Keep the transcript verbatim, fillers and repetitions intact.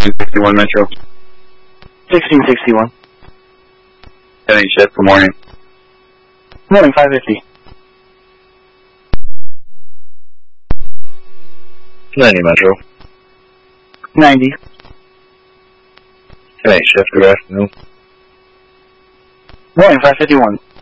sixteen sixty-one Metro. sixteen sixty-one. Heading shift, good morning. Morning, five fifty. ninety Metro. ninety. Heading shift, good afternoon. Morning, five fifty-one.